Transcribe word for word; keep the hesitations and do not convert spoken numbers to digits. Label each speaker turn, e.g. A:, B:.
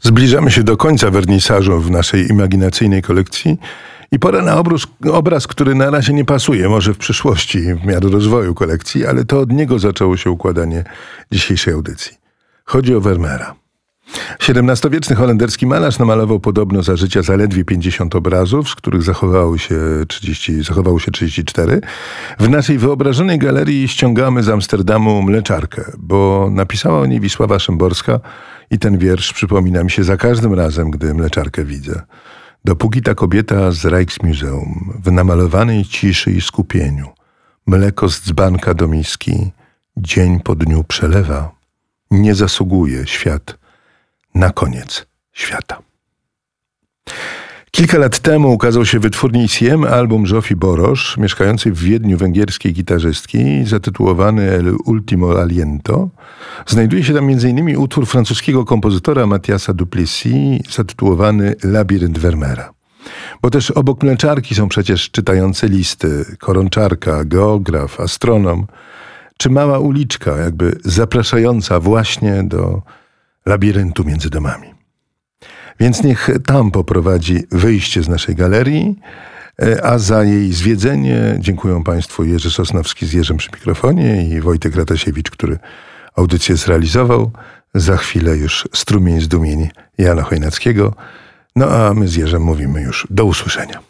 A: Zbliżamy się do końca wernisażu w naszej imaginacyjnej kolekcji i pora na obraz, obraz, który na razie nie pasuje, może w przyszłości, w miarę rozwoju kolekcji, ale to od niego zaczęło się układanie dzisiejszej audycji. Chodzi o Vermeera. siedemnastowieczny holenderski malarz namalował podobno za życia zaledwie pięćdziesiąt obrazów, z których zachowało się trzydzieści, zachowało się trzydzieści cztery. W naszej wyobrażonej galerii ściągamy z Amsterdamu Mleczarkę, bo napisała o niej Wisława Szymborska i ten wiersz przypomina mi się za każdym razem, gdy Mleczarkę widzę. Dopóki ta kobieta z Rijksmuseum w namalowanej ciszy i skupieniu mleko z dzbanka do miski dzień po dniu przelewa, nie zasługuje świat na koniec świata. Kilka lat temu ukazał się w wytwórni C M album Zsófii Boros, mieszkającej w Wiedniu węgierskiej gitarzystki, zatytułowany El Ultimo Aliento. Znajduje się tam między innymi utwór francuskiego kompozytora Mathiasa Duplessis zatytułowany Labirynt Vermeera. Bo też obok Mleczarki są przecież czytające listy, koronczarka, geograf, astronom, czy mała uliczka jakby zapraszająca właśnie do labiryntu między domami. Więc niech tam poprowadzi wyjście z naszej galerii, a za jej zwiedzenie dziękuję Państwu Jerzy Sosnowski z Jerzym przy mikrofonie i Wojtek Ratasiewicz, który audycję zrealizował. Za chwilę już strumień zdumień Jana Chojnackiego. No a my z Jerzem mówimy już do usłyszenia.